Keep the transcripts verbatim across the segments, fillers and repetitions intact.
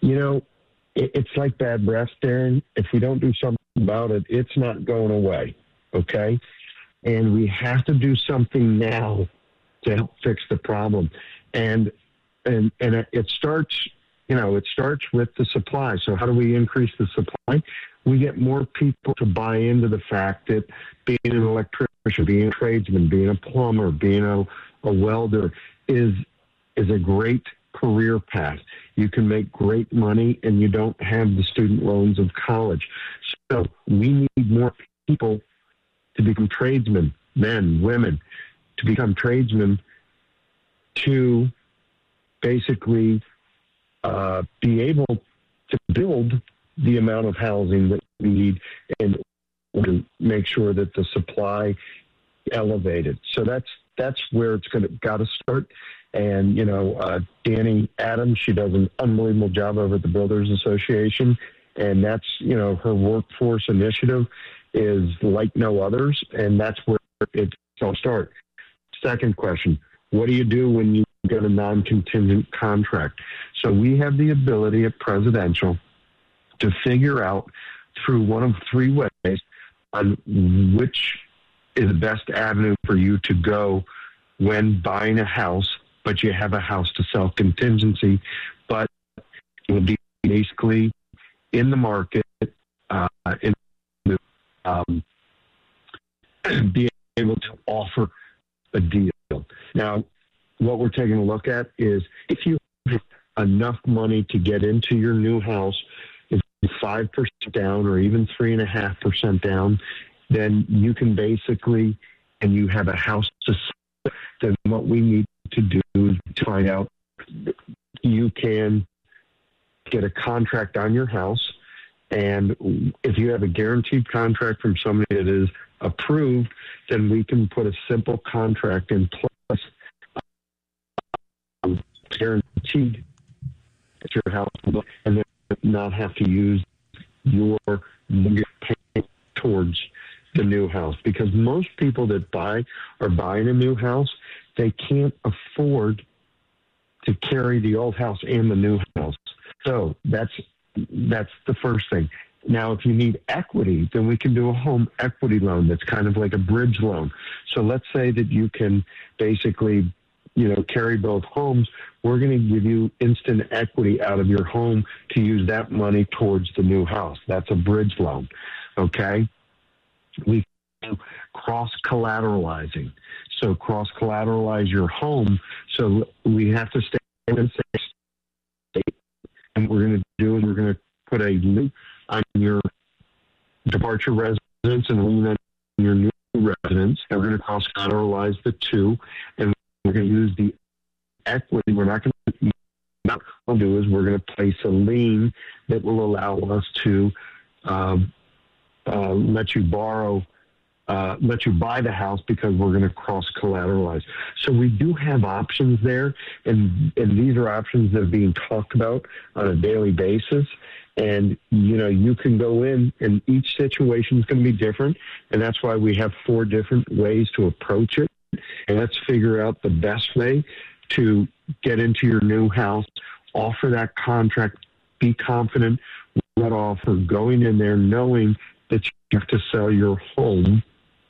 You know, it, it's like bad breath, Darren. If we don't do something about it, it's not going away, okay? And we have to do something now to help fix the problem. And and and it starts, you know, it starts with the supply. So how do we increase the supply? We get more people to buy into the fact that being an electrician, being a tradesman, being a plumber, being a, a welder is is a great career path. You can make great money and you don't have the student loans of college. So we need more people to become tradesmen, men, women, to become tradesmen to basically uh, be able to build the amount of housing that we need and to make sure that the supply elevated. So that's that's where it's going to got to start. And you know, uh, Danny Adams, she does an unbelievable job over at the Builders Association, and that's you know her workforce initiative is like no others, and that's where it's going to start. Second question: what do you do when you get a non-contingent contract? So we have the ability at Presidential to figure out through one of three ways on which is the best avenue for you to go when buying a house, but you have a house to sell contingency, but it will be basically in the market, uh, in um, being able to offer a deal. Now, what we're taking a look at is if you have enough money to get into your new house, if it's five percent down or even three and a half percent down, then you can basically, and you have a house to sell, then what we need to do is to find out you can get a contract on your house. And if you have a guaranteed contract from somebody that is approved, then we can put a simple contract in place, um, guaranteed at your house, and then not have to use your mortgage payment towards the new house. Because most people that buy are buying a new house, they can't afford to carry the old house and the new house. So that's that's the first thing. Now, if you need equity, then we can do a home equity loan that's kind of like a bridge loan. So let's say that you can basically, you know, carry both homes. We're going to give you instant equity out of your home to use that money towards the new house. That's a bridge loan, okay? We can do cross-collateralizing. So cross-collateralize your home. So we have to stay in the same state. And what we're going to do is we're going to put a lien on your departure residence and a lien on your new residence. And we're going to cross-collateralize the two. And we're going to use the equity. We're not going to, what we'll do is we're going to place a lien that will allow us to um, uh, let you borrow Uh, let you buy the house because we're going to cross-collateralize. So we do have options there, and, and these are options that are being talked about on a daily basis. And, you know, you can go in, and each situation is going to be different, and that's why we have four different ways to approach it. And let's figure out the best way to get into your new house, offer that contract, be confident with that offer, going in there knowing that you have to sell your home,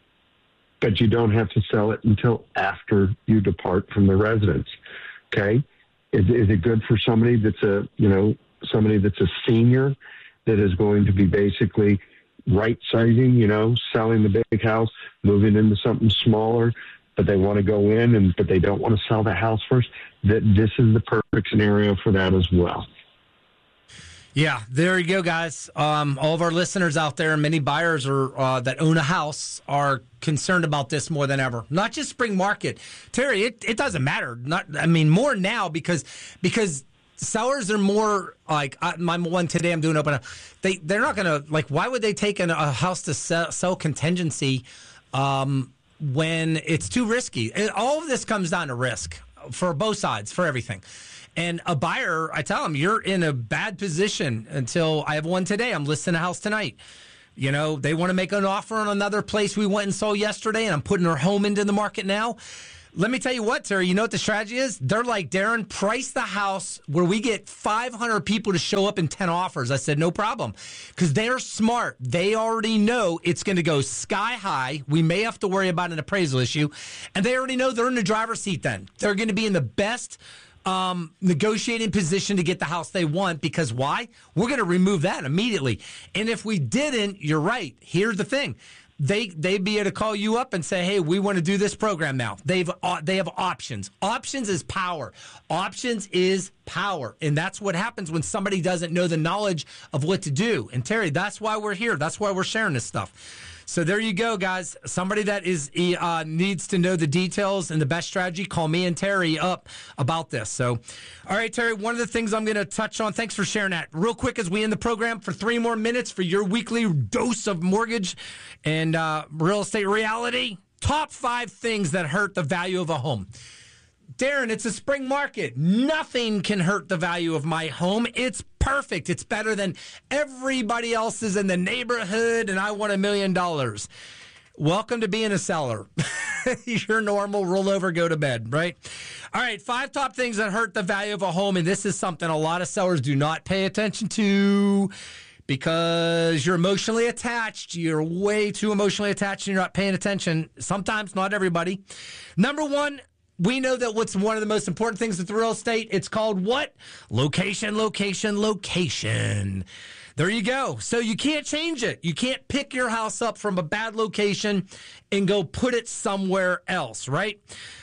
but you don't have to sell it until after you depart from the residence. Okay, is, is it good for somebody that's a you know somebody that's a senior that is going to be basically right sizing, you know, selling the big house, moving into something smaller, but they want to go in and but they don't want to sell the house first? That this is the perfect scenario for that as well. Yeah, there you go, guys. Um, all of our listeners out there, many buyers are, uh, that own a house are concerned about this more than ever. Not just spring market, Terry. It, it doesn't matter. Not, I mean, more now because because sellers are more like I, my one today. I'm doing open. They they're not gonna like. Why would they take an, a house to sell, sell contingency um, when it's too risky? It, all of this comes down to risk for both sides, for everything. And a buyer, I tell them, you're in a bad position until I have one today. I'm listing a house tonight. You know, they want to make an offer on another place we went and saw yesterday, and I'm putting her home into the market now. Let me tell you what, Terry, you know what the strategy is? They're like, Darren, price the house where we get five hundred people to show up in ten offers. I said, no problem. Because they're smart. They already know it's going to go sky high. We may have to worry about an appraisal issue. And they already know they're in the driver's seat then. They're going to be in the best um, negotiating position to get the house they want. Because why? We're going to remove that immediately. And if we didn't, you're right. Here's the thing. They they'd be able to call you up and say, hey, we want to do this program now. They've uh, they have options. Options is power. Options is power. And that's what happens when somebody doesn't know the knowledge of what to do. And Terry, that's why we're here. That's why we're sharing this stuff. So there you go, guys. Somebody that is uh, needs to know the details and the best strategy, call me and Terry up about this. So, all right, Terry, one of the things I'm going to touch on, thanks for sharing that. Real quick as we end the program for three more minutes for your weekly dose of mortgage and uh, real estate reality. Top five things that hurt the value of a home. Darren, it's a spring market. Nothing can hurt the value of my home. It's perfect. It's better than everybody else's in the neighborhood, and I want a million dollars. Welcome to being a seller. You're normal, roll over, go to bed, right? All right, five top things that hurt the value of a home, and this is something a lot of sellers do not pay attention to because you're emotionally attached. You're way too emotionally attached and you're not paying attention. Sometimes, not everybody. Number one, we know that what's one of the most important things with real estate, it's called what? Location, location, location. There you go. So you can't change it. You can't pick your house up from a bad location and go put it somewhere else, right?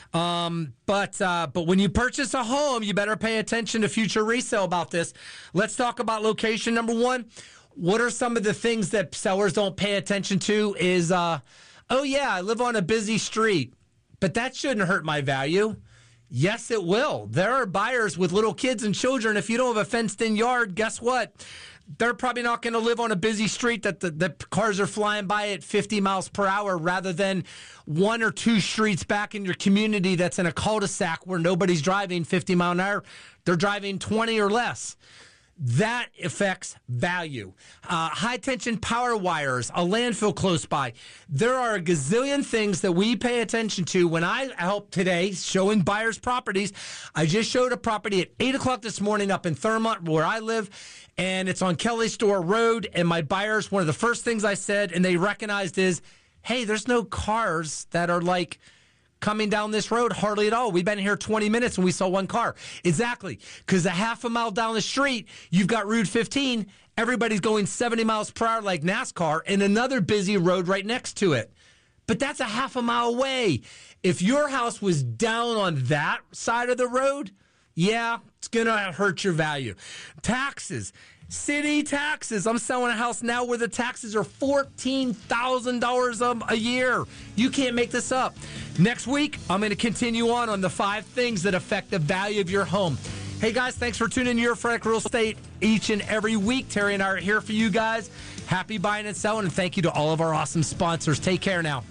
Um, but uh, but when you purchase a home, you better pay attention to future resale about this. Let's talk about location. Number one, what are some of the things that sellers don't pay attention to is, uh, oh, yeah, I live on a busy street. But that shouldn't hurt my value. Yes, it will. There are buyers with little kids and children. If you don't have a fenced-in yard, guess what? They're probably not going to live on a busy street that the, the cars are flying by at fifty miles per hour rather than one or two streets back in your community that's in a cul-de-sac where nobody's driving fifty mile an hour. They're driving twenty or less. That affects value. Uh, high-tension power wires, a landfill close by. There are a gazillion things that we pay attention to. When I help today showing buyers properties, I just showed a property at eight o'clock this morning up in Thurmont where I live, and it's on Kelly Store Road, and my buyers, one of the first things I said, and they recognized is, hey, there's no cars that are like coming down this road hardly at all. We've been here twenty minutes and we saw one car. Exactly. Because a half a mile down the street, you've got Route fifteen. Everybody's going seventy miles per hour like NASCAR and another busy road right next to it. But that's a half a mile away. If your house was down on that side of the road, yeah, it's going to hurt your value. Taxes. City taxes. I'm selling a house now where the taxes are fourteen thousand dollars a year. You can't make this up. Next week, I'm going to continue on on the five things that affect the value of your home. Hey, guys, thanks for tuning in to Your Frank Real Estate each and every week. Terry and I are here for you guys. Happy buying and selling, and thank you to all of our awesome sponsors. Take care now.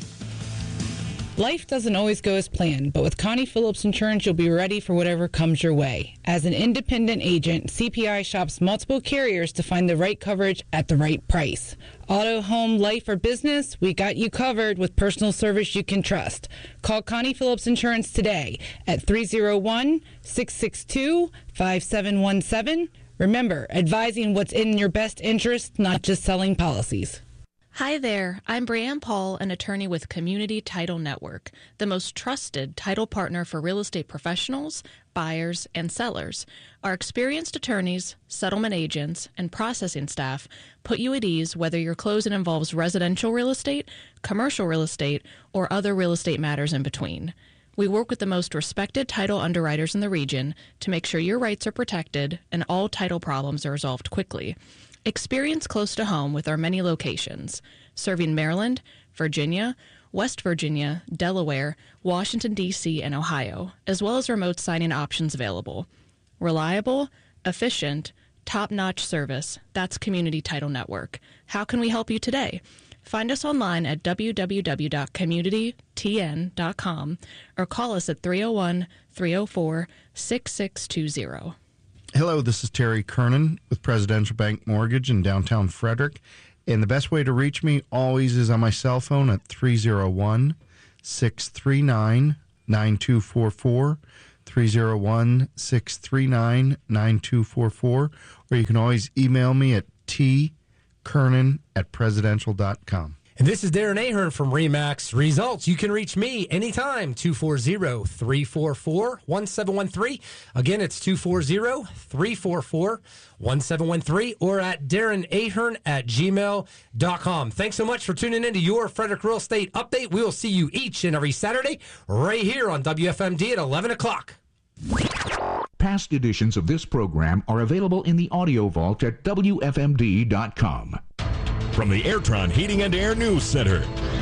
Life doesn't always go as planned, but with Connie Phillips Insurance, you'll be ready for whatever comes your way. As an independent agent, C P I shops multiple carriers to find the right coverage at the right price. Auto, home, life, or business, we got you covered with personal service you can trust. Call Connie Phillips Insurance today at three oh one, six six two, five seven one seven. Remember, advising what's in your best interest, not just selling policies. Hi there, I'm Brianne Paul, an attorney with Community Title Network, the most trusted title partner for real estate professionals, buyers, and sellers. Our experienced attorneys, settlement agents, and processing staff put you at ease whether your closing involves residential real estate, commercial real estate, or other real estate matters in between. We work with the most respected title underwriters in the region to make sure your rights are protected and all title problems are resolved quickly. Experience close to home with our many locations, serving Maryland, Virginia, West Virginia, Delaware, Washington, D C, and Ohio, as well as remote signing options available. Reliable, efficient, top-notch service. That's Community Title Network. How can we help you today? Find us online at w w w dot community t n dot com or call us at three oh one, three oh four, six six two oh. Hello, this is Terry Kernan with Presidential Bank Mortgage in downtown Frederick. And the best way to reach me always is on my cell phone at three oh one, six three nine, nine two four four, three oh one, six three nine, nine two four four, or you can always email me at tkernan at presidential dot com. And this is Darren Ahern from RE/MAX Results. You can reach me anytime, two four zero, three four four, one seven one three. Again, it's two four zero, three four four, one seven one three or at Darren Ahern at gmail dot com. Thanks so much for tuning in to your Frederick Real Estate Update. We will see you each and every Saturday right here on W F M D at eleven o'clock. Past editions of this program are available in the audio vault at W F M D dot com. From the Airtron Heating and Air News Center,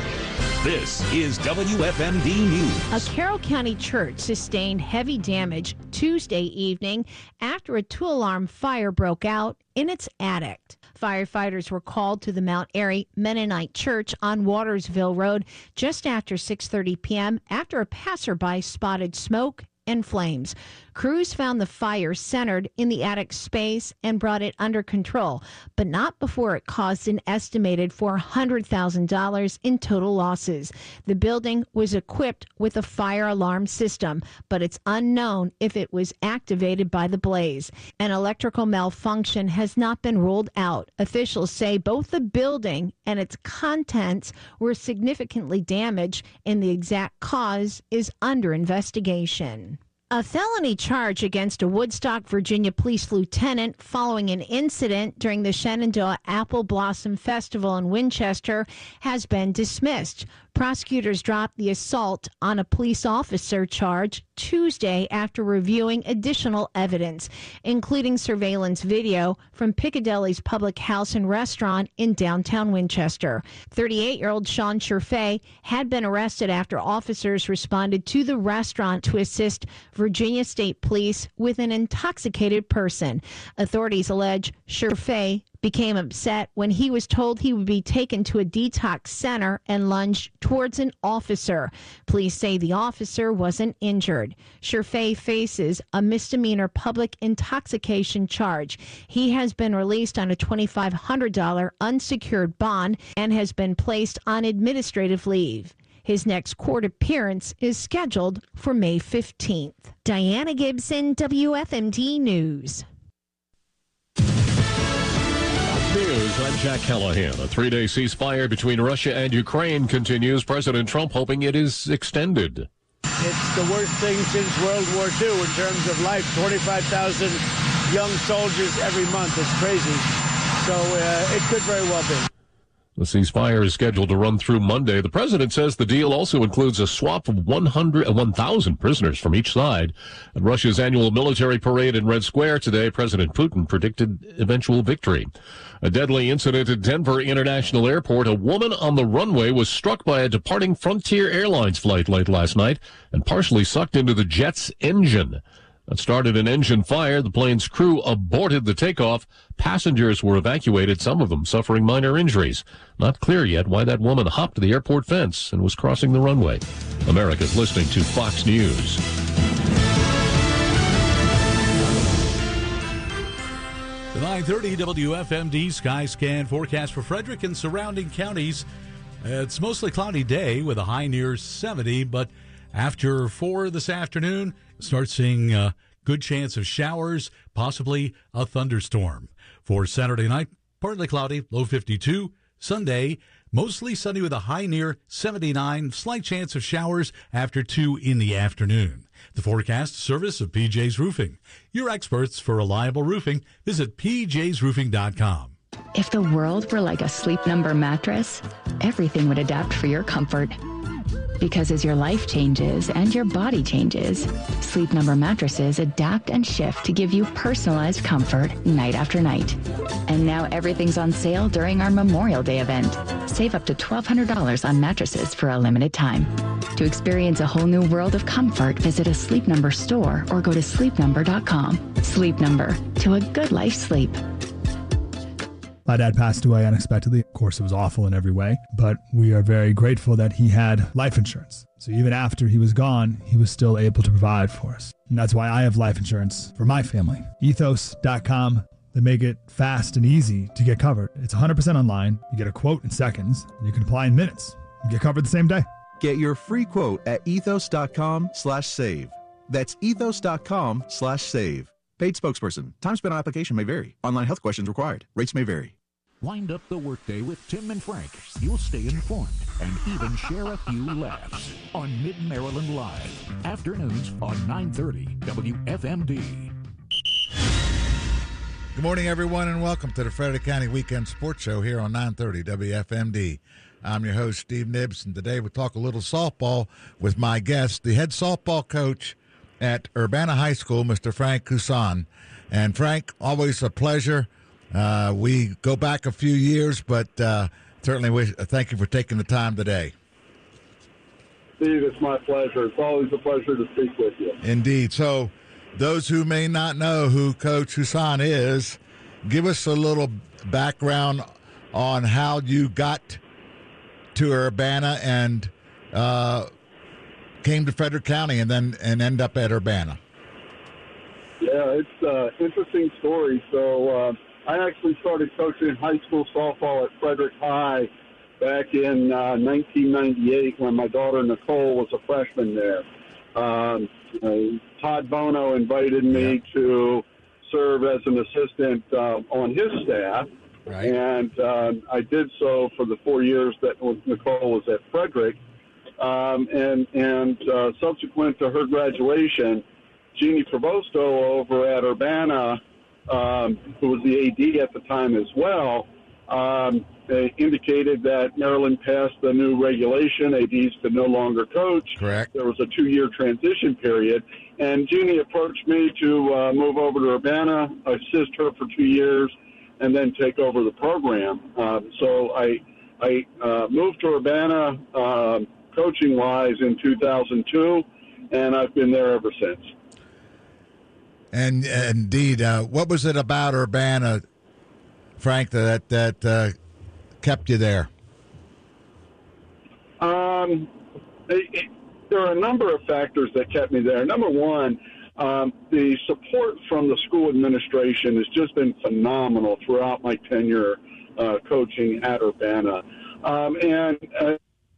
this is W F M D News. A Carroll County church sustained heavy damage Tuesday evening after a two-alarm fire broke out in its attic. Firefighters were called to the Mount Airy Mennonite Church on Watersville Road just after six thirty p.m. after a passerby spotted smoke and flames. Crews found the fire centered in the attic space and brought it under control, but not before it caused an estimated four hundred thousand dollars in total losses. The building was equipped with a fire alarm system, but it's unknown if it was activated by the blaze. An electrical malfunction has not been ruled out. Officials say both the building and its contents were significantly damaged, and the exact cause is under investigation. A felony charge against a Woodstock, Virginia police lieutenant following an incident during the Shenandoah Apple Blossom Festival in Winchester has been dismissed. Prosecutors dropped the assault on a police officer charge Tuesday after reviewing additional evidence, including surveillance video from Piccadilly's Public House and Restaurant in downtown Winchester. thirty-eight-year-old Sean Sherfay had been arrested after officers responded to the restaurant to assist Virginia State Police with an intoxicated person. Authorities allege Sherfay became upset when he was told he would be taken to a detox center and lunged towards an officer. Police say the officer wasn't injured. Sherfay faces a misdemeanor public intoxication charge. He has been released on a twenty-five hundred dollars unsecured bond and has been placed on administrative leave. His next court appearance is scheduled for May fifteenth. Diana Gibson, W F M D News. News, I'm Jack Callahan. A three-day ceasefire between Russia and Ukraine continues. President Trump hoping it is extended. It's the worst thing since World War Two in terms of life. twenty-five thousand young soldiers every month. It's crazy. So uh, it could very well be. The ceasefire is scheduled to run through Monday. The president says the deal also includes a swap of one hundred, one thousand prisoners from each side. At Russia's annual military parade in Red Square today, President Putin predicted eventual victory. A deadly incident at Denver International Airport. A woman on the runway was struck by a departing Frontier Airlines flight late last night and partially sucked into the jet's engine. That started an engine fire. The plane's crew aborted the takeoff. Passengers were evacuated, some of them suffering minor injuries. Not clear yet why that woman hopped the airport fence and was crossing the runway. America's listening to Fox News. The nine thirty W F M D Sky Scan forecast for Frederick and surrounding counties. It's mostly cloudy day with a high near seventy, but after four this afternoon, start seeing a good chance of showers, possibly a thunderstorm. For Saturday night, partly cloudy, low fifty-two. Sunday, mostly sunny with a high near seventy-nine. Slight chance of showers after two in the afternoon. The forecast service of P J's Roofing. Your experts for reliable roofing. Visit P J's roofing dot com. If the world were like a Sleep Number mattress, everything would adapt for your comfort. Because as your life changes and your body changes, Sleep Number mattresses adapt and shift to give you personalized comfort night after night. And now everything's on sale during our Memorial Day event. Save up to twelve hundred dollars on mattresses for a limited time. To experience a whole new world of comfort, visit a Sleep Number store or go to sleep number dot com. Sleep Number, to a good life sleep. My dad passed away unexpectedly. Of course, it was awful in every way, but we are very grateful that he had life insurance. So even after he was gone, he was still able to provide for us. And that's why I have life insurance for my family. ethos dot com. They make it fast and easy to get covered. It's one hundred percent online. You get a quote in seconds, and you can apply in minutes and get covered the same day. Get your free quote at ethos.com slash save. That's ethos.com slash save. Paid spokesperson. Time spent on application may vary. Online health questions required. Rates may vary. Wind up the workday with Tim and Frank. You'll stay informed and even share a few laughs on Mid-Maryland Live. Afternoons on nine thirty W F M D. Good morning, everyone, and welcome to the Frederick County Weekend Sports Show here on nine thirty W F M D. I'm your host, Steve Nibbs, and today we'll talk a little softball with my guest, the head softball coach at Urbana High School, Mister Frank Kusan. And Frank, always a pleasure. Uh, we go back a few years, but uh, certainly wish, thank you for taking the time today. Steve, it's my pleasure. It's always a pleasure to speak with you. Indeed. So those who may not know who Coach Kusan is, give us a little background on how you got to Urbana and uh, came to Frederick County and then and end up at Urbana. Yeah, it's an uh, interesting story. So uh, I actually started coaching high school softball at Frederick High back in uh, nineteen ninety-eight when my daughter Nicole was a freshman there. Um, uh, Todd Bono invited me yeah. to serve as an assistant uh, on his staff. Right. And um, I did so for the four years that Nicole was at Frederick. Um, and and uh, subsequent to her graduation, Jeannie Provosto over at Urbana, um, who was the A D at the time as well, um, indicated that Maryland passed the new regulation. A Ds could no longer coach. Correct. There was a two-year transition period. And Jeannie approached me to uh, move over to Urbana, assist her for two years, and then take over the program. Uh, so I I uh, moved to Urbana uh, coaching-wise in two thousand two, and I've been there ever since. And uh, indeed, uh, what was it about Urbana, Frank, that that uh, kept you there? Um, it, it, there are a number of factors that kept me there. Number one, Um, the support from the school administration has just been phenomenal throughout my tenure uh, coaching at Urbana. Um, and uh,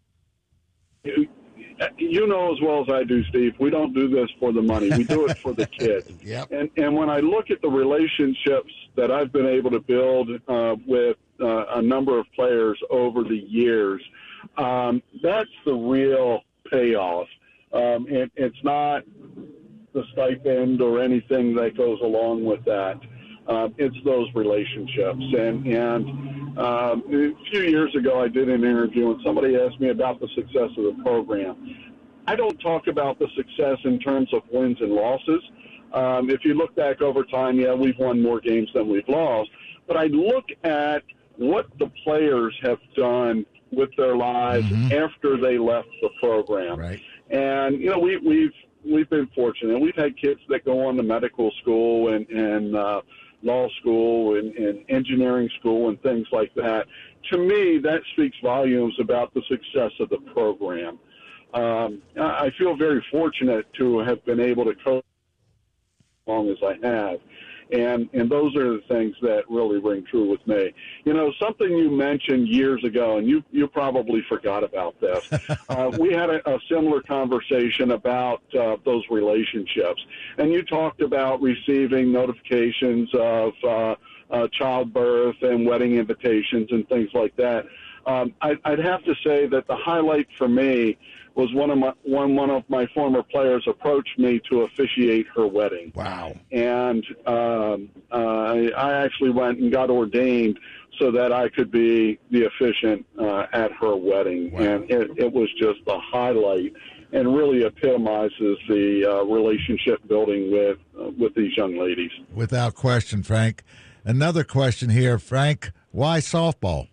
you, you know as well as I do, Steve, we don't do this for the money. We do it for the kids. Yep. And, and when I look at the relationships that I've been able to build uh, with uh, a number of players over the years, um, that's the real payoff. Um, it, it's not the stipend or anything that goes along with that. Uh, it's those relationships. And, and um, a few years ago, I did an interview, and somebody asked me about the success of the program. I don't talk about the success in terms of wins and losses. Um, if you look back over time, yeah, we've won more games than we've lost. But I look at what the players have done with their lives mm-hmm. after they left the program. Right. And, you know, we, we've, We've been fortunate. We've had kids that go on to medical school and, and uh, law school and, and engineering school and things like that. To me, that speaks volumes about the success of the program. Um, I feel very fortunate to have been able to coach as long as I have. And and those are the things that really ring true with me. You know, something you mentioned years ago, and you, you probably forgot about this. uh, we had a, a similar conversation about uh, those relationships. And you talked about receiving notifications of uh, uh, childbirth and wedding invitations and things like that. Um, I, I'd have to say that the highlight for me was one of my one one of my former players approached me to officiate her wedding. Wow! And um, uh, I actually went and got ordained so that I could be the officiant uh, at her wedding, wow. and it, it was just the highlight, and really epitomizes the uh, relationship building with uh, with these young ladies. Without question, Frank. Another question here, Frank. Why softball?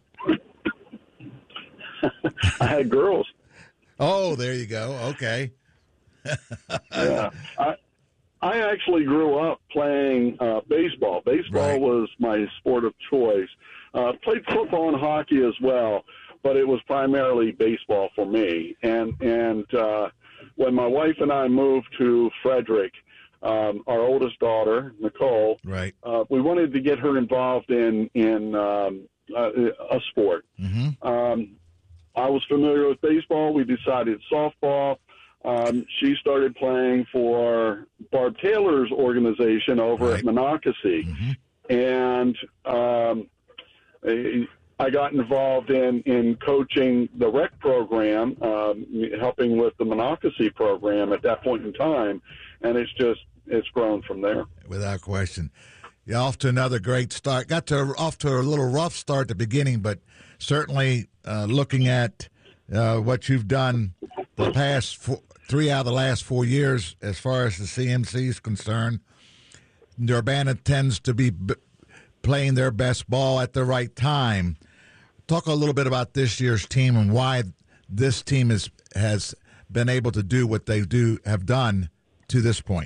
I had girls. Oh, there you go. Okay. yeah, I I actually grew up playing uh, baseball. Baseball right. was my sport of choice. Uh, played football and hockey as well, but it was primarily baseball for me. And and uh, when my wife and I moved to Frederick, um, our oldest daughter Nicole, right, uh, we wanted to get her involved in in um, uh, a sport. Mm-hmm. Um, I was familiar with baseball. We decided softball. Um, she started playing for Barb Taylor's organization over right. at Monocacy. Mm-hmm. And um, I got involved in, in coaching the rec program, um, helping with the Monocacy program at that point in time. And it's just, it's grown from there. Without question. You're off to another great start. Got to off to a little rough start at the beginning, but certainly uh, looking at uh, what you've done the past four, three out of the last four years as far as the C M C is concerned, Urbana tends to be b- playing their best ball at the right time. Talk a little bit about this year's team and why this team is, has been able to do what they do have done to this point.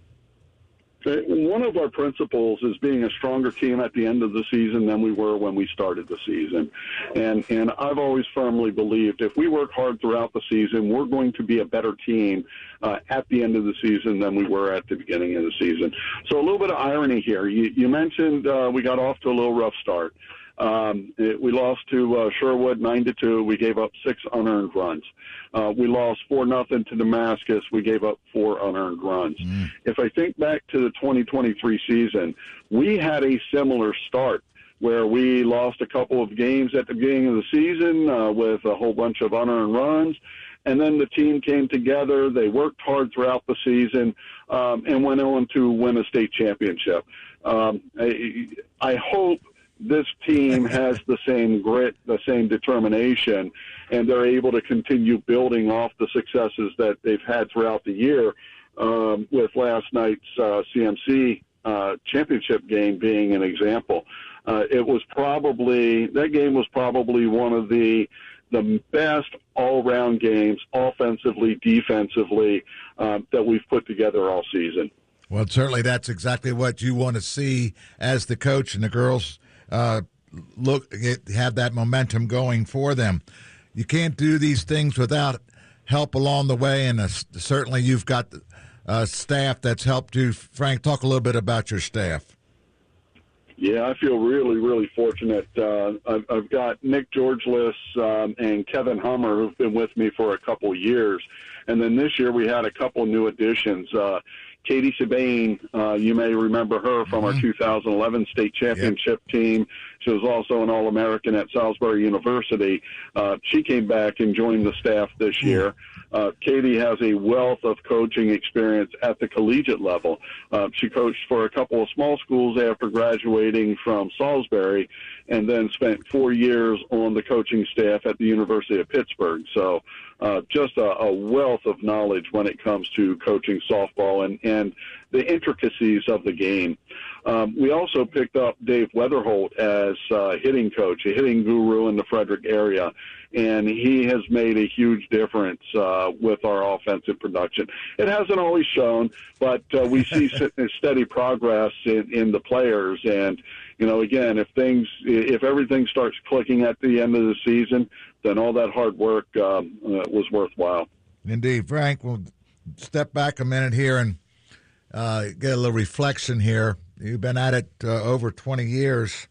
One of our principles is being a stronger team at the end of the season than we were when we started the season. And and I've always firmly believed if we work hard throughout the season, we're going to be a better team uh, at the end of the season than we were at the beginning of the season. So a little bit of irony here. You, you mentioned uh, we got off to a little rough start. Um, it, we lost to uh, Sherwood nine to two. We gave up six unearned runs. Uh, we lost four nothing to Damascus. We gave up four unearned runs. Mm. If I think back to the twenty twenty-three season, we had a similar start where we lost a couple of games at the beginning of the season uh, with a whole bunch of unearned runs. And then the team came together. They worked hard throughout the season um, and went on to win a state championship. Um, I, I hope this team has the same grit, the same determination, and they're able to continue building off the successes that they've had throughout the year, um, with last night's uh, C M C uh, championship game being an example. Uh, it was probably, that game was probably one of the the best all-round games, offensively, defensively, um, that we've put together all season. Well, certainly that's exactly what you want to see as the coach, and the girls Uh, look, get, have that momentum going for them. You can't do these things without help along the way, and uh, certainly you've got uh, staff that's helped you. Frank, talk a little bit about your staff. Yeah, I feel really, really fortunate. Uh, I've, I've got Nick Georgeless um, and Kevin Hummer, who've been with me for a couple years. And then this year we had a couple new additions. Uh, Katie Sabane, uh, you may remember her from mm-hmm. our two thousand eleven state championship yep. team. She was also an All-American at Salisbury University. Uh, she came back and joined the staff this year. Uh, Katie has a wealth of coaching experience at the collegiate level. Uh, she coached for a couple of small schools after graduating from Salisbury, and then spent four years on the coaching staff at the University of Pittsburgh. So uh, just a, a wealth of knowledge when it comes to coaching softball and, and the intricacies of the game. Um, we also picked up Dave Weatherholt as uh, hitting coach, a hitting guru in the Frederick area, and he has made a huge difference uh, with our offensive production. It hasn't always shown, but uh, we see steady progress in, in the players. And, you know, again, if things, if everything starts clicking at the end of the season, then all that hard work um, uh, was worthwhile. Indeed. Frank, we'll step back a minute here and uh, get a little reflection here. You've been at it uh, over twenty years,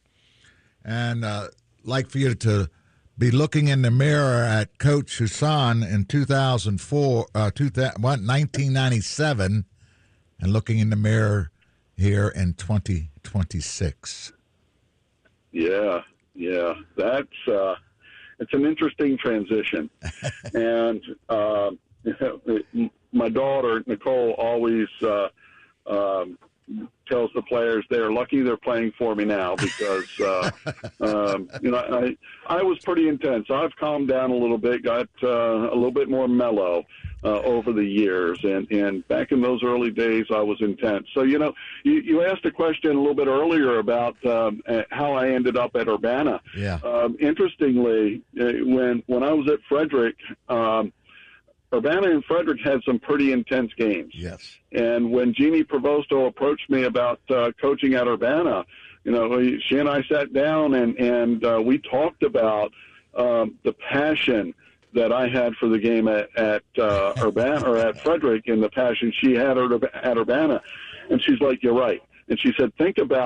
and uh, like for you to be looking in the mirror at Coach Husan in two thousand four, uh, two thousand, what, nineteen ninety-seven, and looking in the mirror here in twenty twenty-six. Yeah, yeah, that's uh, it's an interesting transition, and uh, my daughter Nicole always uh, um, tells the players they're lucky they're playing for me now because uh, um, you know I I was pretty intense. I've calmed down a little bit, got uh, a little bit more mellow uh, over the years, and and back in those early days I was intense. So you know you, you asked a question a little bit earlier about um, how I ended up at Urbana. Yeah. Um, interestingly, when when I was at Frederick. Um, Urbana and Frederick had some pretty intense games. Yes. And when Jeannie Provosto approached me about uh, coaching at Urbana, you know, she and I sat down and, and uh, we talked about um, the passion that I had for the game at, at uh, Urbana or at Frederick and the passion she had at, at Urbana. And she's like, you're right. And she said, think about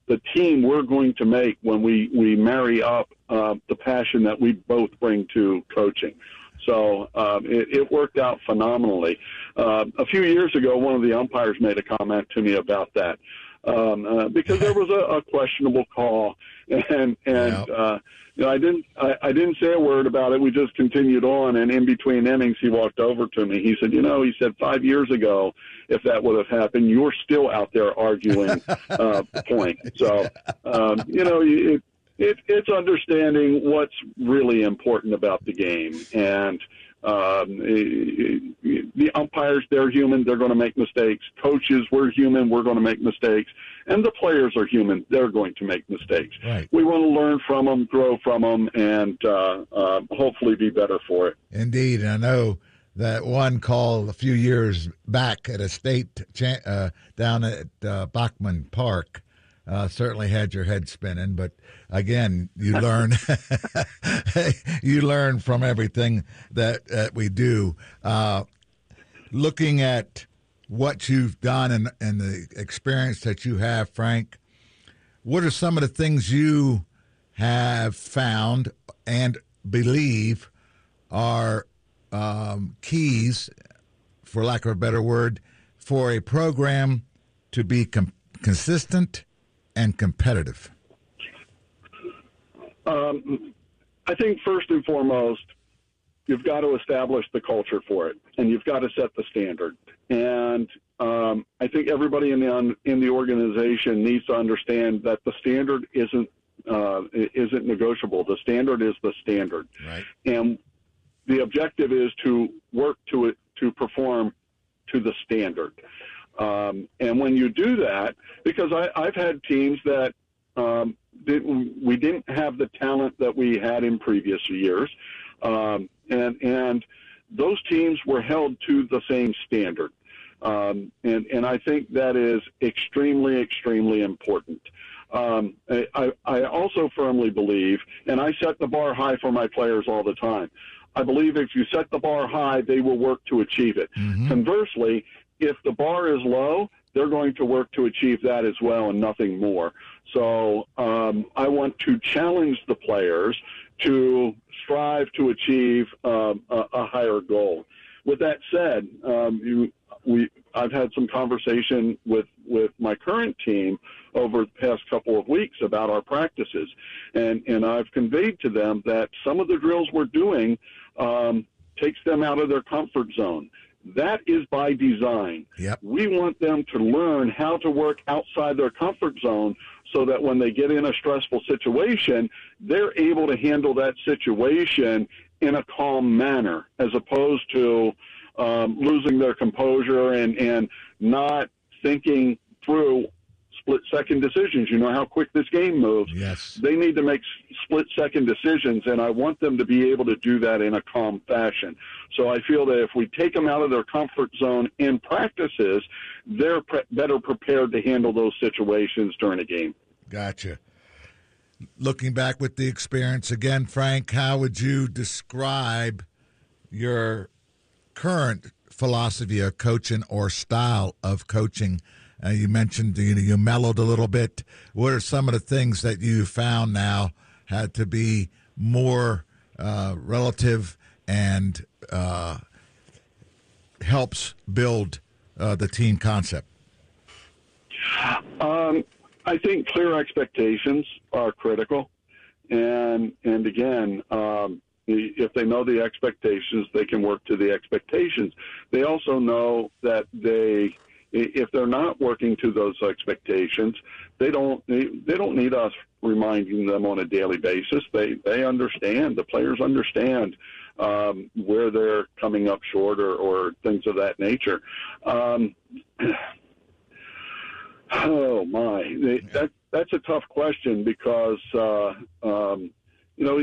the team we're going to make when we, we marry up uh, the passion that we both bring to coaching. So um, it, it worked out phenomenally. Uh, a few years ago, one of the umpires made a comment to me about that um, uh, because there was a, a questionable call, and and yep. uh, you know I didn't I, I didn't say a word about it. We just continued on, and in between innings, he walked over to me. He said, "You know," he said, five years ago, if that would have happened, you're still out there arguing uh, the point." So um, you know it. It, it's understanding what's really important about the game. And um, the umpires, they're human. They're going to make mistakes. Coaches, we're human. We're going to make mistakes. And the players are human. They're going to make mistakes. Right. We want to learn from them, grow from them, and uh, uh, hopefully be better for it. Indeed. And I know that one call a few years back at a state cha- uh, down at uh, Bachman Park Uh, certainly had your head spinning, but again, you learn you learn from everything that, that we do. Uh, looking at what you've done and, and the experience that you have, Frank, what are some of the things you have found and believe are um, keys, for lack of a better word, for a program to be com- consistent and competitive? Um, I think first and foremost, you've got to establish the culture for it, and you've got to set the standard. And um, I think everybody in the in the organization needs to understand that the standard isn't uh, isn't negotiable. The standard is the standard, right? And the objective is to work to it to perform to the standard. Um, and when you do that, because I, I've had teams that um, didn't, we didn't have the talent that we had in previous years, um, and and those teams were held to the same standard, um, and and I think that is extremely extremely important. Um, I, I also firmly believe, and I set the bar high for my players all the time. I believe if you set the bar high, they will work to achieve it. Mm-hmm. Conversely, if the bar is low, they're going to work to achieve that as well and nothing more. So um, I want to challenge the players to strive to achieve um, a, a higher goal. With that said, um, you, we, I've had some conversation with, with my current team over the past couple of weeks about our practices, and, and I've conveyed to them that some of the drills we're doing um, takes them out of their comfort zone. That is by design. Yep. We want them to learn how to work outside their comfort zone so that when they get in a stressful situation, they're able to handle that situation in a calm manner, as opposed to um, losing their composure and, and not thinking through split-second decisions. You know how quick this game moves. Yes. They need to make split-second decisions, and I want them to be able to do that in a calm fashion. So I feel that if we take them out of their comfort zone in practices, they're pre- better prepared to handle those situations during a game. Gotcha. Looking back with the experience again, Frank, how would you describe your current philosophy of coaching or style of coaching? Uh, you mentioned you, you mellowed a little bit. What are some of the things that you found now had to be more uh, relative and uh, helps build uh, the team concept? Um, I think clear expectations are critical. And, and again, um, if they know the expectations, they can work to the expectations. They also know that they... if they're not working to those expectations, they don't they don't need us reminding them on a daily basis. They they understand, the players understand um, where they're coming up short or, or things of that nature. Um, oh my, that that's a tough question because uh, um, you know,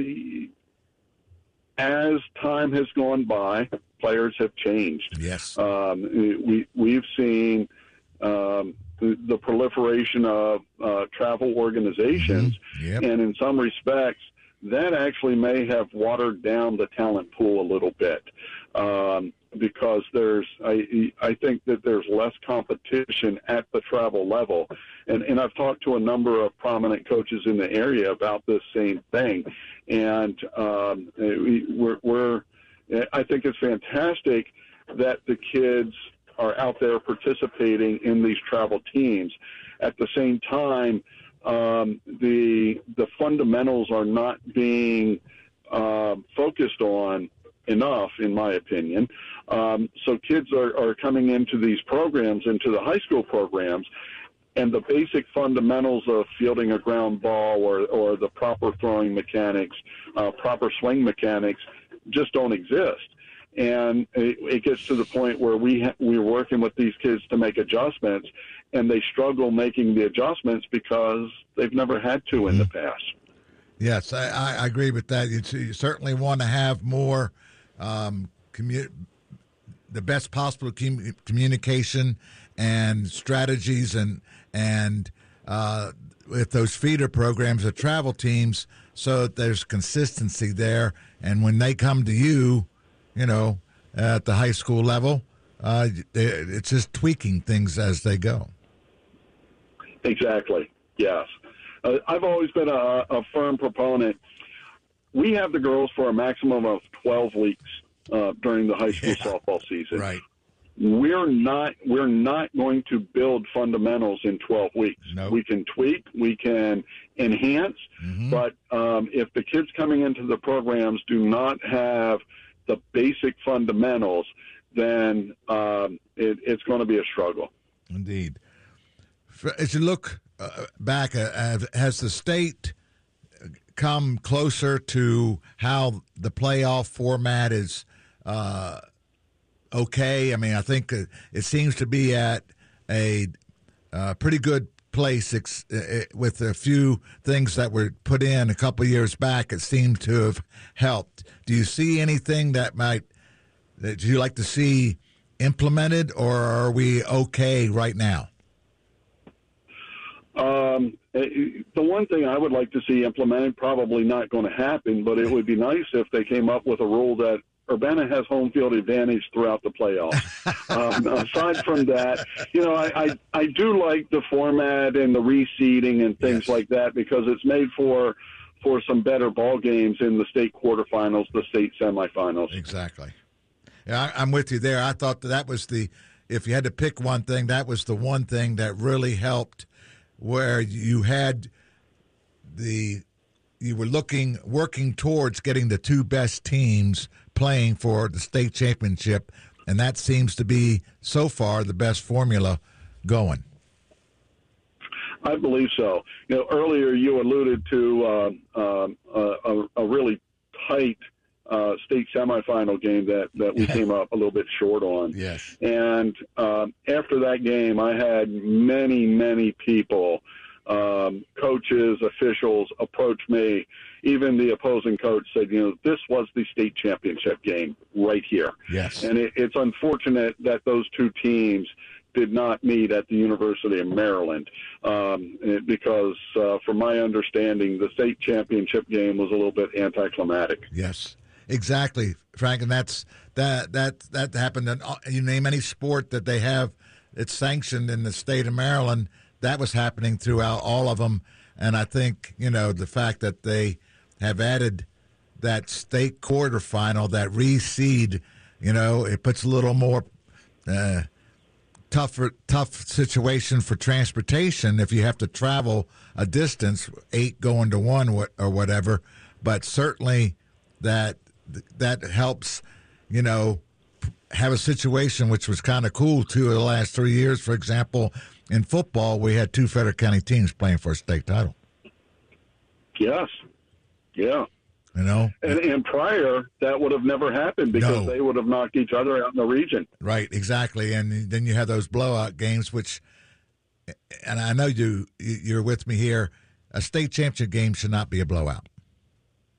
as time has gone by, players have changed. Yes. Um, we, we've seen um, the, the proliferation of uh, travel organizations, mm-hmm. Yep. and in some respects, that actually may have watered down the talent pool a little bit. Um, because there's I I think that there's less competition at the travel level, and and I've talked to a number of prominent coaches in the area about this same thing, and um, we, we're, we're I think it's fantastic that the kids are out there participating in these travel teams. At the same time, um, the the fundamentals are not being uh, focused on enough, in my opinion. Um, so kids are, are coming into these programs, into the high school programs, and the basic fundamentals of fielding a ground ball or, or the proper throwing mechanics, uh, proper swing mechanics just don't exist. And it, it gets to the point where we ha- we're working with these kids to make adjustments, and they struggle making the adjustments because they've never had to in the past. Yes, I, I agree with that. You, you certainly want to have more um, commu- the best possible com- communication and strategies, and and uh, with those feeder programs, the travel teams, so that there's consistency there. And when they come to you, you know, at the high school level, uh, it's just tweaking things as they go. Exactly. Yes. Uh, I've always been a, a firm proponent. We have the girls for a maximum of twelve weeks uh, during the high school yeah. softball season. Right. We're not we're not going to build fundamentals in twelve weeks. Nope. We can tweak, we can enhance, mm-hmm. but um, if the kids coming into the programs do not have the basic fundamentals, then um, it, it's going to be a struggle. Indeed. As you look uh, back, uh, has the state come closer to how the playoff format is uh, okay? I mean, I think it seems to be at a uh, pretty good place ex- with a few things that were put in a couple of years back. It seemed to have helped. Do you see anything that might that you like to see implemented, or are we okay right now? Um, the one thing I would like to see implemented, probably not going to happen, but it would be nice if they came up with a rule that Urbana has home field advantage throughout the playoffs. um, aside from that, you know, I, I, I do like the format and the reseeding and things yes. like that, because it's made for for some better ball games in the state quarterfinals, the state semifinals. Exactly. Yeah, I, I'm with you there. I thought that, that was the, if you had to pick one thing, that was the one thing that really helped, where you had the, you were looking, working towards getting the two best teams playing for the state championship, and that seems to be, so far, the best formula going. I believe so. You know, earlier you alluded to uh, uh, a, a really tight uh, state semifinal game that, that we came up a little bit short on. Yes. And um, after that game, I had many, many people, um, coaches, officials, approach me. Even the opposing coach said, you know, this was the state championship game right here. Yes. And it, it's unfortunate that those two teams did not meet at the University of Maryland um, because, uh, from my understanding, the state championship game was a little bit anticlimactic. Yes, exactly, Frank, and that's that that that happened. In, you name any sport that they have it's sanctioned in the state of Maryland, that was happening throughout all of them. And I think, you know, the fact that they have added that state quarterfinal, that reseed, you know, it puts a little more. Uh, Tougher, tough situation for transportation if you have to travel a distance, eight going to one or whatever. But certainly that that helps, you know, have a situation which was kind of cool two of the last three years. For example, in football, we had two Frederick County teams playing for a state title. Yes, yeah. You know, and, and prior, that would have never happened because no. they would have knocked each other out in the region. Right, exactly. And then you have those blowout games, which, and I know you, you're with me here, a state championship game should not be a blowout.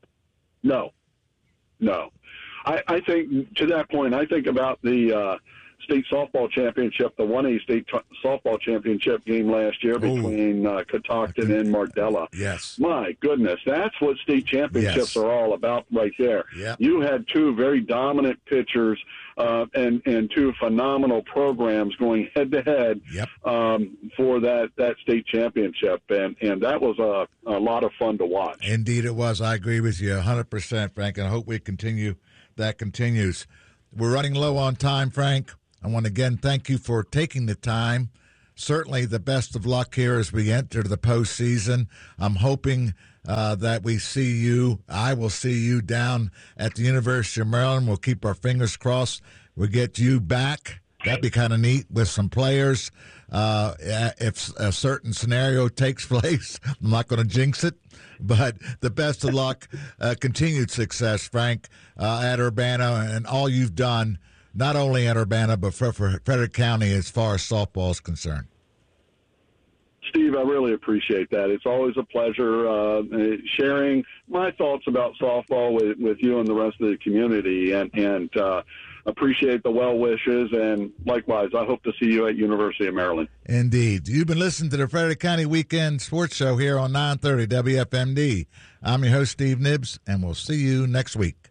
No, no. I, I think, to that point, I think about the uh, state softball championship, the one A state t- softball championship game last year between uh, Catoctin and Mardella. Yes. My goodness, that's what state championships Yes. are all about right there. Yep. You had two very dominant pitchers uh, and, and two phenomenal programs going head-to-head Yep. um, for that, that state championship, and, and that was a, a lot of fun to watch. Indeed it was. I agree with you one hundred percent, Frank, and I hope we continue. That continues. We're running low on time, Frank. I want to again thank you for taking the time. Certainly the best of luck here as we enter the postseason. I'm hoping uh, that we see you, I will see you down at the University of Maryland. We'll keep our fingers crossed. We'll get you back. That'd be kind of neat with some players. Uh, if a certain scenario takes place, I'm not going to jinx it, but the best of luck, uh, continued success, Frank, uh, at Urbana and all you've done, not only at Urbana, but for, for Frederick County as far as softball is concerned. Steve, I really appreciate that. It's always a pleasure uh, sharing my thoughts about softball with, with you and the rest of the community, and, and uh, appreciate the well wishes. And likewise, I hope to see you at University of Maryland. Indeed. You've been listening to the Frederick County Weekend Sports Show here on nine thirty W F M D. I'm your host, Steve Nibbs, and we'll see you next week.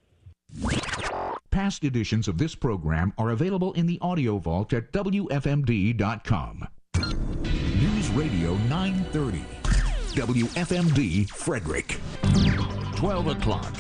Past editions of this program are available in the audio vault at W F M D dot com. News Radio nine thirty. W F M D Frederick. twelve o'clock.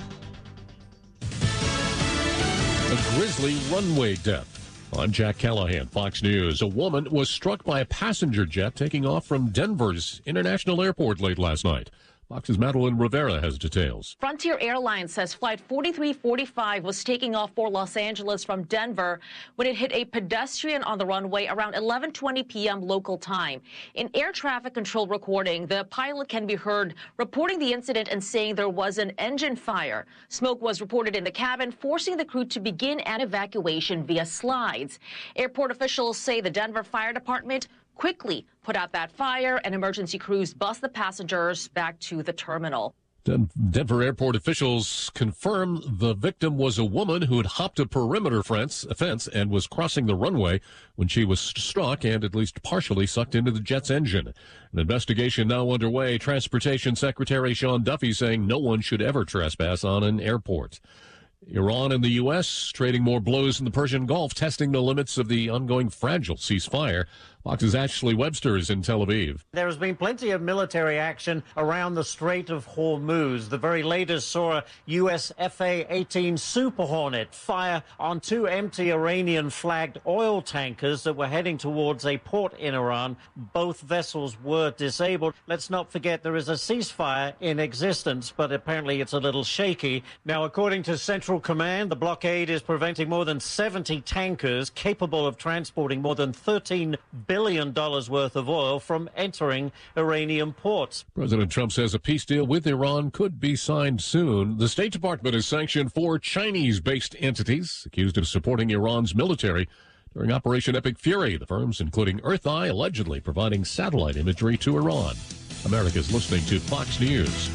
A grisly runway death. I'm Jack Callahan, Fox News. A woman was struck by a passenger jet taking off from Denver's International Airport late last night. Fox's Madeline Rivera has details. Frontier Airlines says Flight forty-three forty-five was taking off for Los Angeles from Denver when it hit a pedestrian on the runway around eleven twenty p.m. local time. In air traffic control recording, the pilot can be heard reporting the incident and saying there was an engine fire. Smoke was reported in the cabin, forcing the crew to begin an evacuation via slides. Airport officials say the Denver Fire Department quickly put out that fire, and emergency crews bus the passengers back to the terminal. Den- Denver airport officials confirm the victim was a woman who had hopped a perimeter fence, fence and was crossing the runway when she was struck and at least partially sucked into the jet's engine. An investigation now underway. Transportation Secretary Sean Duffy saying no one should ever trespass on an airport. Iran and the U S trading more blows in the Persian Gulf, testing the limits of the ongoing fragile ceasefire. Fox's Ashley Webster is in Tel Aviv. There has been plenty of military action around the Strait of Hormuz. The very latest saw a U S F A eighteen Super Hornet fire on two empty Iranian-flagged oil tankers that were heading towards a port in Iran. Both vessels were disabled. Let's not forget there is a ceasefire in existence, but apparently it's a little shaky. Now, according to Central Command, the blockade is preventing more than seventy tankers capable of transporting more than thirteen billion dollars worth of oil from entering Iranian ports. President Trump says a peace deal with Iran could be signed soon. The State Department has sanctioned four Chinese-based entities accused of supporting Iran's military during Operation Epic Fury. The firms, including EarthEye, allegedly providing satellite imagery to Iran. America's listening to Fox News.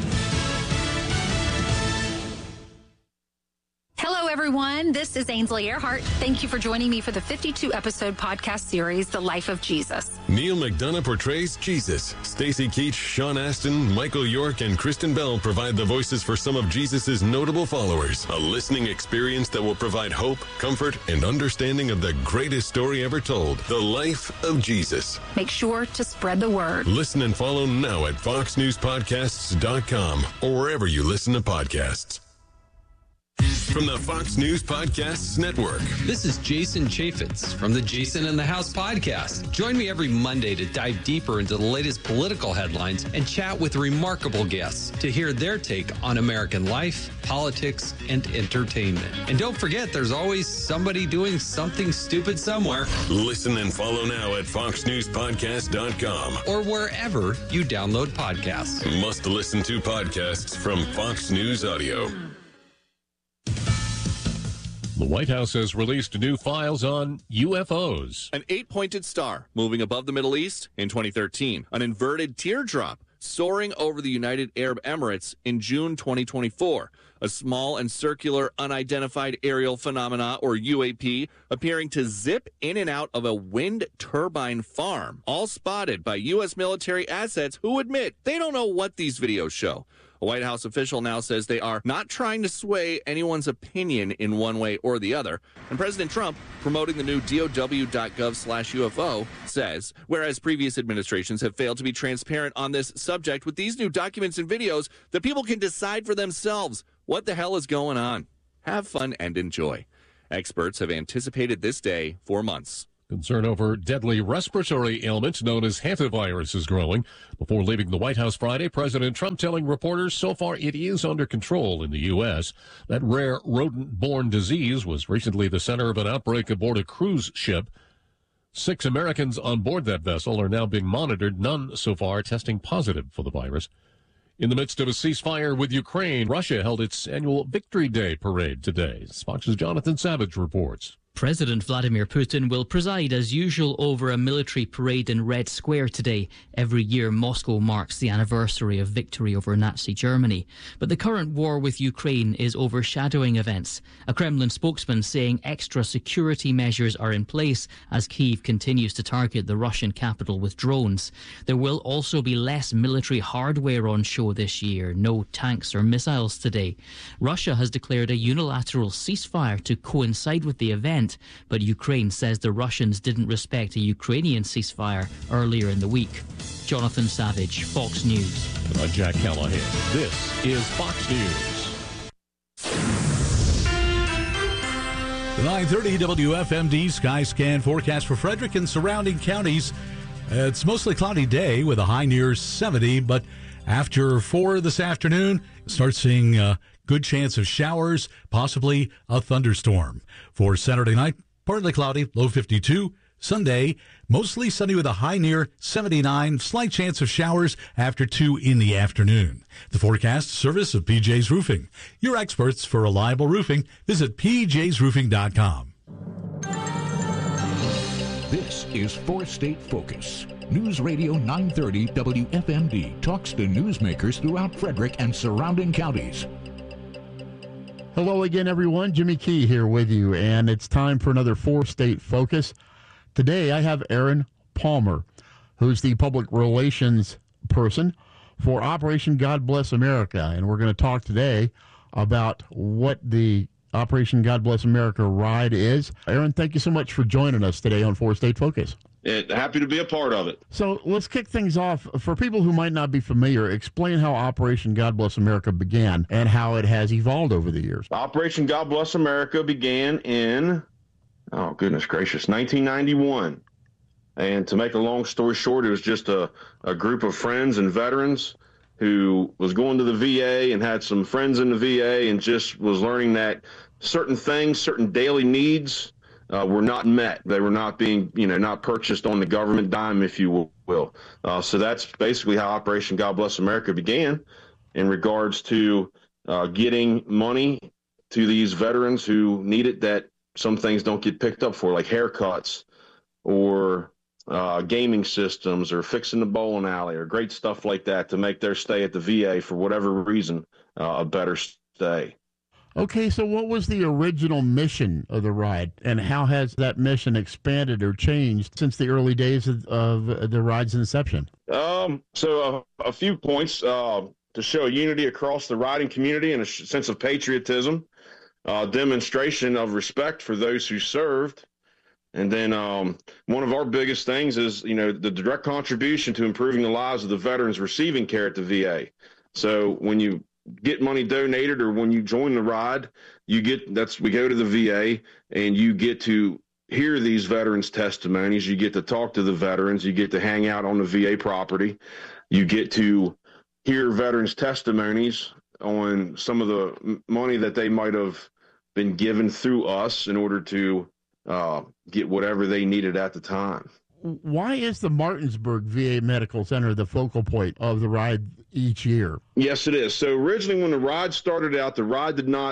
Hello, everyone. This is Ainsley Earhart. Thank you for joining me for the fifty-two episode podcast series, The Life of Jesus. Neil McDonough portrays Jesus. Stacy Keach, Sean Astin, Michael York, and Kristen Bell provide the voices for some of Jesus' notable followers. A listening experience that will provide hope, comfort, and understanding of the greatest story ever told, The Life of Jesus. Make sure to spread the word. Listen and follow now at fox news podcasts dot com or wherever you listen to podcasts. From the Fox News Podcasts Network. This is Jason Chaffetz from the Jason in the House podcast. Join me every Monday to dive deeper into the latest political headlines and chat with remarkable guests to hear their take on American life, politics, and entertainment. And don't forget, there's always somebody doing something stupid somewhere. Listen and follow now at fox news podcast dot com or wherever you download podcasts. Must listen to podcasts from Fox News Audio. The White House has released new files on U F Os. An eight-pointed star moving above the Middle East in twenty thirteen. An inverted teardrop soaring over the United Arab Emirates in June twenty twenty-four. A small and circular unidentified aerial phenomena, or U A P, appearing to zip in and out of a wind turbine farm, all spotted by U S military assets who admit they don't know what these videos show. A White House official now says they are not trying to sway anyone's opinion in one way or the other. And President Trump, promoting the new D O W dot gov slash U F O, says, whereas previous administrations have failed to be transparent on this subject, with these new documents and videos, the people can decide for themselves what the hell is going on. Have fun and enjoy. Experts have anticipated this day for months. Concern over deadly respiratory ailment known as hantavirus is growing. Before leaving the White House Friday, President Trump telling reporters so far it is under control in the U S. That rare rodent-borne disease was recently the center of an outbreak aboard a cruise ship. Six Americans on board that vessel are now being monitored, none so far testing positive for the virus. In the midst of a ceasefire with Ukraine, Russia held its annual Victory Day parade today. Fox's Jonathan Savage reports. President Vladimir Putin will preside as usual over a military parade in Red Square today. Every year, Moscow marks the anniversary of victory over Nazi Germany. But the current war with Ukraine is overshadowing events. A Kremlin spokesman saying extra security measures are in place as Kyiv continues to target the Russian capital with drones. There will also be less military hardware on show this year. No tanks or missiles today. Russia has declared a unilateral ceasefire to coincide with the event. But Ukraine says the Russians didn't respect a Ukrainian ceasefire earlier in the week. Jonathan Savage, Fox News. And I'm Jack Callahan. This is Fox News. The nine thirty W F M D Sky Scan forecast for Frederick and surrounding counties. It's mostly cloudy day with a high near seventy, but after four this afternoon, start seeing a good chance of showers, possibly a thunderstorm. For Saturday night, partly cloudy, low fifty-two. Sunday, mostly sunny with a high near seventy-nine. Slight chance of showers after two in the afternoon. The forecast service of P J's Roofing. Your experts for reliable roofing. Visit P J's roofing dot com. This is Fourth State Focus. News Radio nine thirty W F M D talks to newsmakers throughout Frederick and surrounding counties. Hello again, everyone. Jimmy Key here with you, and it's time for another four-state focus. Today, I have Aaron Palmer, who's the public relations person for Operation God Bless America, and we're going to talk today about what the Operation God Bless America ride is. Aaron, thank you so much for joining us today on four-state focus. It, happy to be a part of it. So let's kick things off. For people who might not be familiar, explain how Operation God Bless America began and how it has evolved over the years. Operation God Bless America began in, oh, goodness gracious, nineteen ninety-one. And to make a long story short, it was just a, a group of friends and veterans who was going to the V A and had some friends in the V A and just was learning that certain things, certain daily needs, Uh, were not met. They were not being, you know, not purchased on the government dime, if you will. Uh, so that's basically how Operation God Bless America began in regards to uh, getting money to these veterans who need it that some things don't get picked up for, like haircuts or uh, gaming systems or fixing the bowling alley or great stuff like that to make their stay at the V A for whatever reason uh, a better stay. Okay, so what was the original mission of the ride, and how has that mission expanded or changed since the early days of, of the ride's inception? Um, so a, a few points uh, to show unity across the riding community and a sh- sense of patriotism, uh, demonstration of respect for those who served. And then um, one of our biggest things is, you know, the direct contribution to improving the lives of the veterans receiving care at the V A. So when you get money donated or when you join the ride, you get, that's, we go to the V A and you get to hear these veterans' testimonies. You get to talk to the veterans. You get to hang out on the V A property. You get to hear veterans' testimonies on some of the money that they might have been given through us in order to uh, get whatever they needed at the time. Why is the Martinsburg V A Medical Center the focal point of the ride each year? Yes, it is. So originally when the ride started out, the ride did not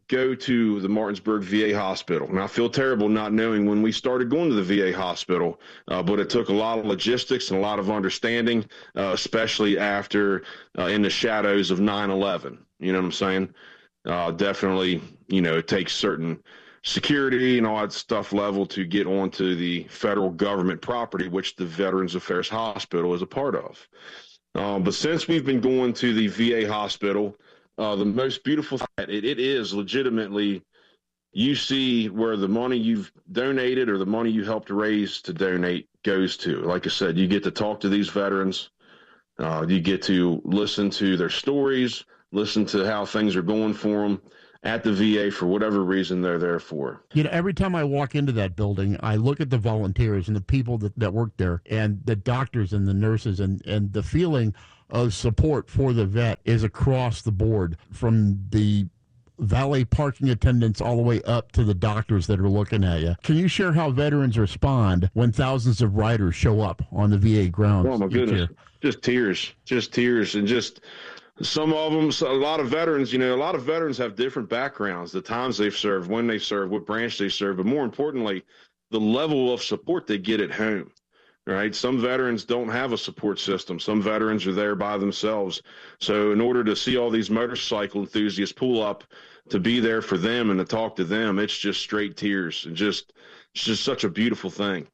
go to the Martinsburg V A hospital. And I feel terrible not knowing when we started going to the V A hospital, uh, but it took a lot of logistics and a lot of understanding, uh, especially after uh, in the shadows of nine eleven. You know what I'm saying? Uh, definitely, you know, it takes certain security and all that stuff level to get onto the federal government property, which the Veterans Affairs Hospital is a part of. Um, but since we've been going to the V A hospital, uh, the most beautiful thing, it, it is legitimately, you see where the money you've donated or the money you helped raise to donate goes to. Like I said, you get to talk to these veterans. Uh, you get to listen to their stories, listen to how things are going for them at the V A for whatever reason they're there for. You know, every time I walk into that building, I look at the volunteers and the people that, that work there and the doctors and the nurses, and, and the feeling of support for the vet is across the board, from the valet parking attendants all the way up to the doctors that are looking at you. Can you share how veterans respond when thousands of riders show up on the V A grounds? Oh, my goodness. Just tears, just tears, and just some of them, so a lot of veterans, you know, a lot of veterans have different backgrounds, the times they've served, when they served, what branch they served, but more importantly, the level of support they get at home, right? Some veterans don't have a support system. Some veterans are there by themselves. So in order to see all these motorcycle enthusiasts pull up to be there for them and to talk to them, it's just straight tears, and just, it's just such a beautiful thing.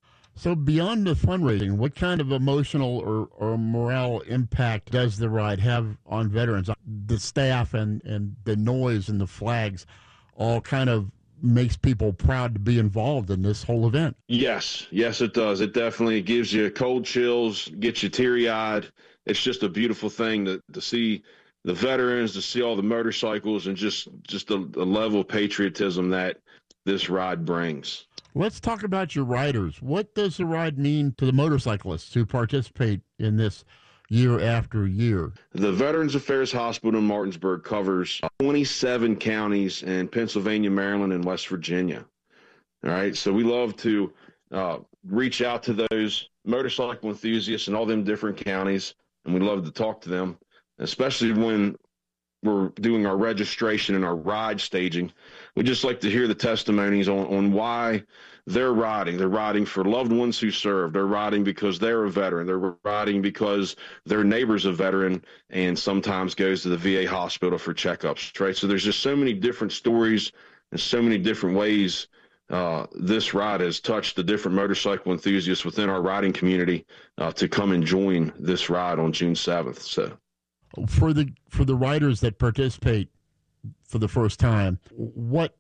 So beyond the fundraising, what kind of emotional or, or morale impact does the ride have on veterans? The staff and, and the noise and the flags all kind of makes people proud to be involved in this whole event. Yes, yes, it does. It definitely gives you cold chills, gets you teary-eyed. It's just a beautiful thing to, to see the veterans, to see all the motorcycles, and just, just a, a level of patriotism that this ride brings. Let's talk about your riders. What does the ride mean to the motorcyclists who participate in this year after year? The Veterans Affairs Hospital in Martinsburg covers twenty-seven counties in Pennsylvania, Maryland, and West Virginia. All right, so we love to uh, reach out to those motorcycle enthusiasts in all them different counties, and we love to talk to them, especially when we're doing our registration and our ride staging. We just like to hear the testimonies on, on why they're riding. They're riding for loved ones who served. They're riding because they're a veteran. They're riding because their neighbor's a veteran and sometimes goes to the V A hospital for checkups, right? So there's just so many different stories and so many different ways uh, this ride has touched the different motorcycle enthusiasts within our riding community uh, to come and join this ride on June seventh. So. For the for the riders that participate for the first time, what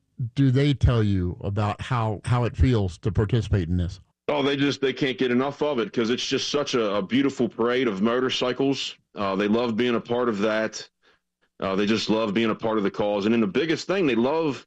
do they tell you about how, how it feels to participate in this? Oh, they just they can't get enough of it because it's just such a, a beautiful parade of motorcycles. Uh, they love being a part of that. Uh, they just love being a part of the cause. And then the biggest thing, they love,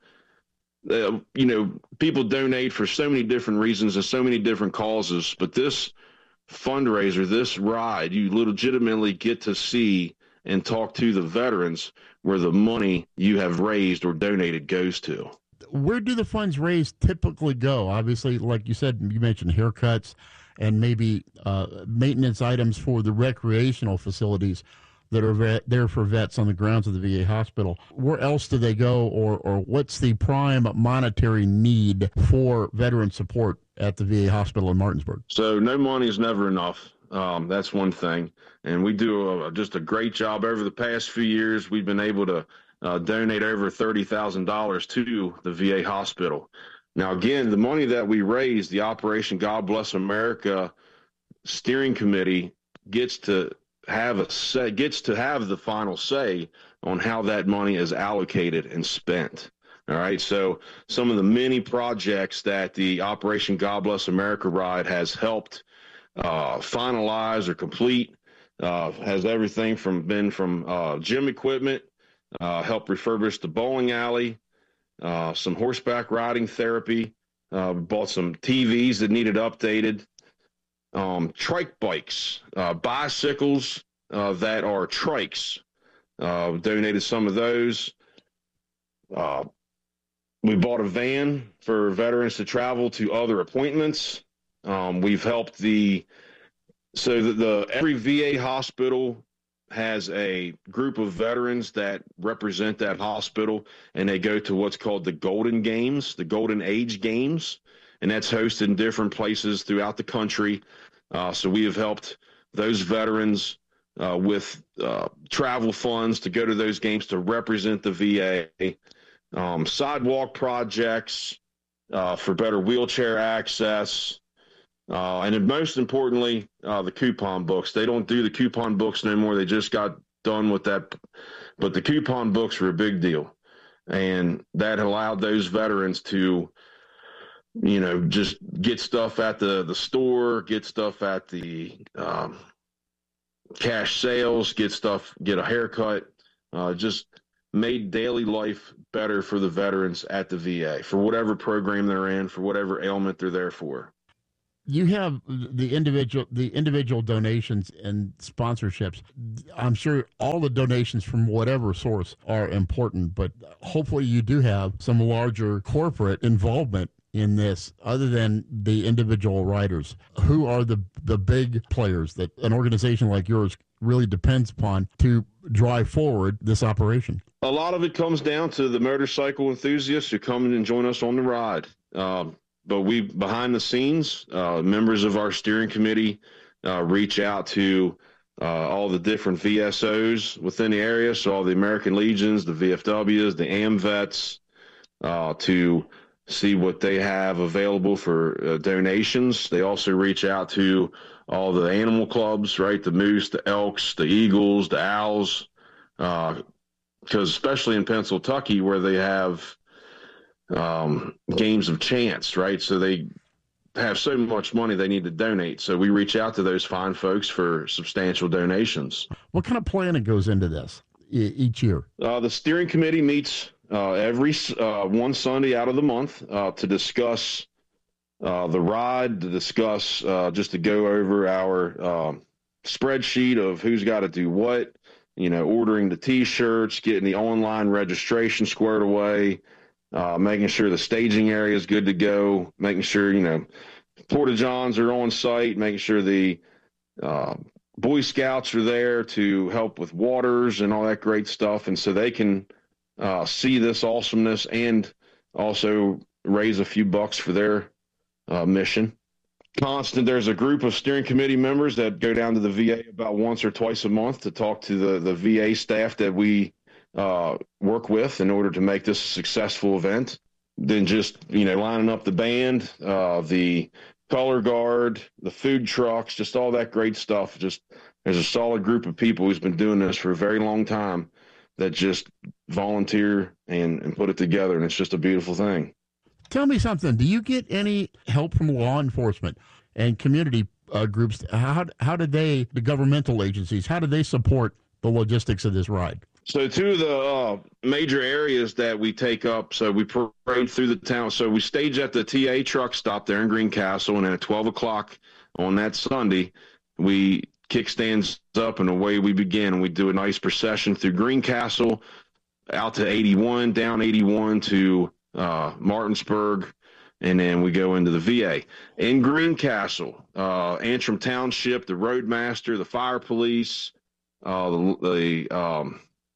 uh, you know, people donate for so many different reasons and so many different causes, but this fundraiser, this ride, you legitimately get to see and talk to the veterans where the money you have raised or donated goes to. Where do the funds raised typically go? Obviously, like you said, you mentioned haircuts and maybe uh, maintenance items for the recreational facilities that are vet, there for vets on the grounds of the V A hospital. Where else do they go, or, or what's the prime monetary need for veteran support at the V A hospital in Martinsburg? So no money is never enough. Um, that's one thing. And we do a, just a great job over the past few years. We've been able to uh, donate over thirty thousand dollars to the V A hospital. Now, again, the money that we raise, the Operation God Bless America steering committee gets to have a say, gets to have the final say on how that money is allocated and spent. All right. So some of the many projects that the Operation God Bless America ride has helped uh, finalize or complete uh, has everything from been from uh, gym equipment, uh, help refurbish the bowling alley, uh, some horseback riding therapy, uh, bought some T Vs that needed updated, um, trike bikes, uh, bicycles uh, that are trikes. Uh, donated some of those. Uh, we bought a van for veterans to travel to other appointments. Um, we've helped the so that the every V A hospital has a group of veterans that represent that hospital, and they go to what's called the Golden Games, the Golden Age Games, and that's hosted in different places throughout the country. Uh, so we have helped those veterans uh, with uh, travel funds to go to those games to represent the V A, um, sidewalk projects uh, for better wheelchair access, uh, and then most importantly, uh, the coupon books. They don't do the coupon books no more. They just got done with that, but the coupon books were a big deal, and that allowed those veterans to, you know, just get stuff at the, the store, get stuff at the um, cash sales, get stuff, get a haircut, uh, just made daily life better for the veterans at the V A for whatever program they're in, for whatever ailment they're there for. You have the individual the individual donations and sponsorships. I'm sure all the donations from whatever source are important, but hopefully you do have some larger corporate involvement in this other than the individual riders. Who are the the big players that an organization like yours really depends upon to drive forward this operation? A lot of it comes down to the motorcycle enthusiasts who come in and join us on the ride. Um, but we, behind the scenes, uh, members of our steering committee uh, reach out to uh, all the different V S Os within the area, so all the American Legions, the V F Ws, the AMVETS, uh, to see what they have available for uh, donations. They also reach out to all the animal clubs, right? The moose, the elks, the eagles, the owls, because uh, especially in Pennsylvania where they have um, games of chance, right? So they have so much money they need to donate. So we reach out to those fine folks for substantial donations. What kind of planning goes into this e- each year? Uh, the steering committee meets uh, every uh, one Sunday out of the month uh, to discuss uh, the ride, to discuss uh, just to go over our uh, spreadsheet of who's got to do what, you know, ordering the T-shirts, getting the online registration squared away, uh, making sure the staging area is good to go, making sure, you know, Porta-Johns are on site, making sure the uh, Boy Scouts are there to help with waters and all that great stuff. And so they can uh, see this awesomeness and also raise a few bucks for their uh, mission. Constant, there's a group of steering committee members that go down to the V A about once or twice a month to talk to the, the V A staff that we uh, work with in order to make this a successful event. Then just, you know, lining up the band, uh, the color guard, the food trucks, just all that great stuff. Just there's a solid group of people who's been doing this for a very long time that just volunteer and, and put it together, and it's just a beautiful thing. Tell me something. Do you get any help from law enforcement and community uh, groups? How how did they, the governmental agencies, how did they support the logistics of this ride? So two of the uh, major areas that we take up, so we parade through the town. So we stage at the T A truck stop there in Greencastle, and then at twelve o'clock on that Sunday, we kickstands up and away we begin. We do a nice procession through Greencastle, out to eighty-one, down eighty-one to uh, Martinsburg, and then we go into the V A. In Greencastle, uh, Antrim Township, the roadmaster, the fire police, uh, the, the um,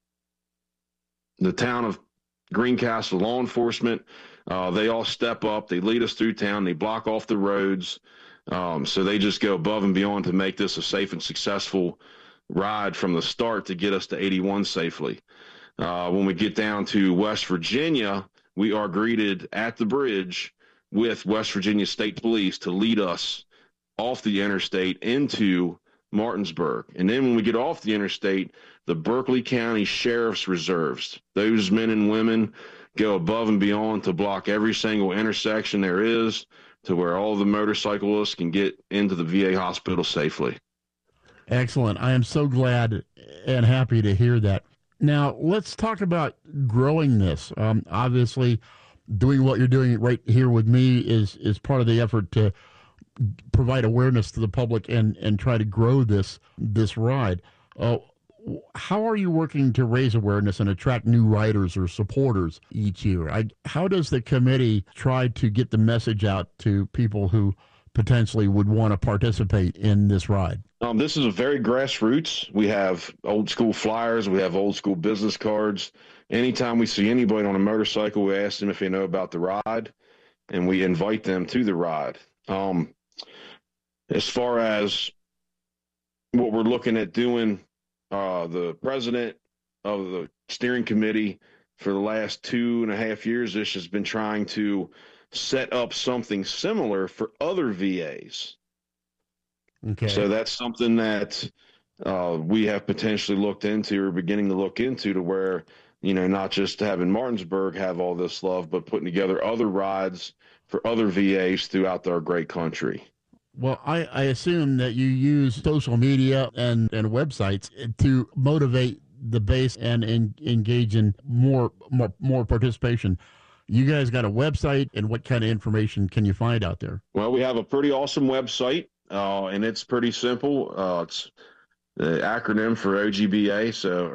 the town of Greencastle law enforcement, uh, they all step up. They lead us through town. They block off the roads. Um, so they just go above and beyond to make this a safe and successful ride from the start to get us to eighty-one safely. Uh, when we get down to West Virginia, we are greeted at the bridge with West Virginia State Police to lead us off the interstate into Martinsburg. And then when we get off the interstate, the Berkeley County Sheriff's Reserves, those men and women go above and beyond to block every single intersection there is to where all the motorcyclists can get into the V A hospital safely. Excellent. I am so glad and happy to hear that. Now, let's talk about growing this. Um, obviously, doing what you're doing right here with me is, is part of the effort to provide awareness to the public and, and try to grow this this ride. Uh, how are you working to raise awareness and attract new riders or supporters each year? I, how does the committee try to get the message out to people who potentially would want to participate in this ride? Um, this is a very grassroots. We have old school flyers. We have old school business cards. Anytime we see anybody on a motorcycle, we ask them if they know about the ride, and we invite them to the ride. Um, as far as what we're looking at doing, uh, the president of the steering committee for the last two and a half years, this has been trying to set up something similar for other V As. Okay. So that's something that uh, we have potentially looked into or beginning to look into, to where, you know, not just having Martinsburg have all this love, but putting together other rides for other V As throughout our great country. Well, I, I assume that you use social media and, and websites to motivate the base and, and engage in more, more more participation. You guys got a website, and what kind of information can you find out there? Well, we have a pretty awesome website, uh, and it's pretty simple. Uh, it's the acronym for O G B A, so